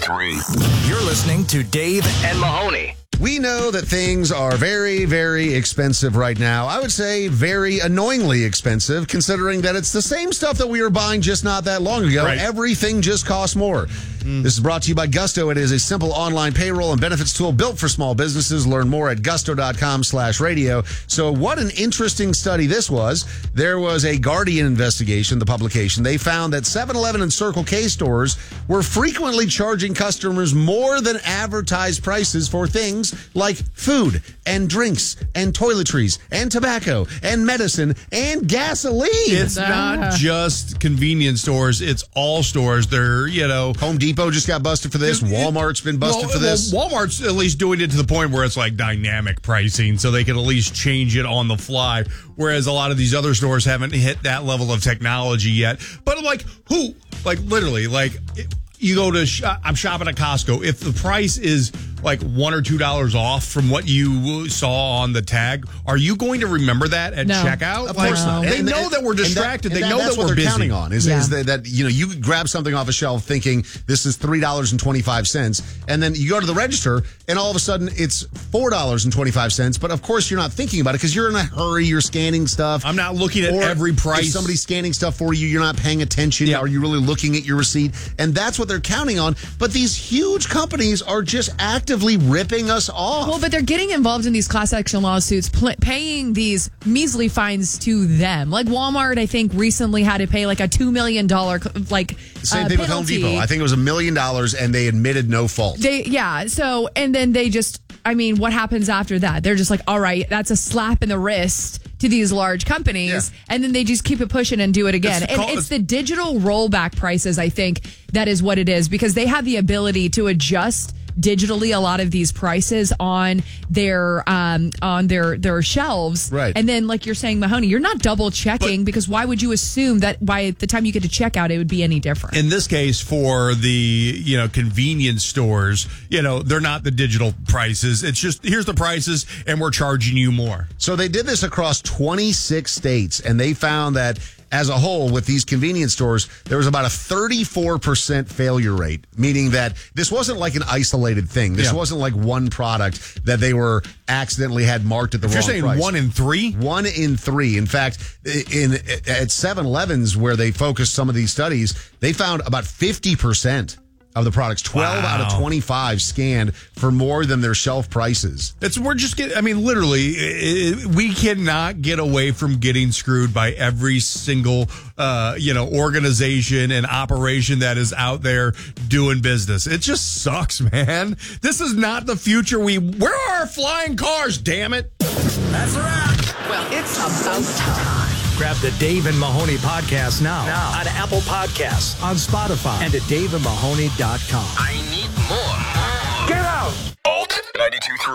92.3. You're listening to Dave and Mahoney. We know that things are very, very expensive right now. I would say very annoyingly expensive, considering that it's the same stuff that we were buying just not that long ago. Right. Everything just costs more. This is brought to you by Gusto. It is a simple online payroll and benefits tool built for small businesses. Learn more at gusto.com/radio. So what an interesting study this was. There was a Guardian investigation, the publication. They found that 7-Eleven and Circle K stores were frequently charging customers more than advertised prices for things like food and drinks and toiletries and tobacco and medicine and gasoline. It's not just convenience stores. It's all stores. They're, Home Depot just got busted for this. Walmart's been busted for this. Walmart's at least doing it to the point where it's like dynamic pricing, so they can at least change it on the fly. Whereas a lot of these other stores haven't hit that level of technology yet. But literally, you go to, I'm shopping at Costco. If the price is like $1 or $2 off from what you saw on the tag, are you going to remember that at checkout? Of course not. They know that we're distracted. They know that we're busy. Counting on is that you grab something off a shelf thinking this is $3.25, and then you go to the register and all of a sudden it's $4.25. But of course you're not thinking about it because you're in a hurry. You're scanning stuff. I'm not looking at every price. If somebody's scanning stuff for you, you're not paying attention. Yeah. Are you really looking at your receipt? And that's what they're counting on. But these huge companies are just actively ripping us off. Well, but they're getting involved in these class action lawsuits, paying these measly fines to them. Like Walmart, I think, recently had to pay like a $2 million Same thing with Home Depot. I think it was $1 million, and they admitted no fault. So, and then they just, what happens after that? They're just like, all right, that's a slap in the wrist to these large companies, and then they just keep it pushing and do it again. It's the digital rollback prices, I think, that is what it is, because they have the ability to adjust digitally a lot of these prices on their shelves, right? And then, like you're saying, Mahoney, you're not double checking, because why would you assume that by the time you get to checkout it would be any different? In this case, for the convenience stores, they're not the digital prices. It's just here's the prices, and we're charging you more. So they did this across 26 states, and they found that as a whole, with these convenience stores, there was about a 34% failure rate, meaning that this wasn't like an isolated thing. This wasn't like one product that they were accidentally had marked at the wrong price. You're saying 1 in 3? 1 in 3. In fact, at 7-Elevens, where they focused some of these studies, they found about 50% of the products, 12 out of 25 scanned for more than their shelf prices. Literally, we cannot get away from getting screwed by every single, organization and operation that is out there doing business. It just sucks, man. This is not the future. Where are our flying cars, damn it? That's a wrap. Well, it's about time. Grab the Dave and Mahoney podcast now on Apple Podcasts, on Spotify, and at daveandmahoney.com. I need more. Get out! Alt 92.3.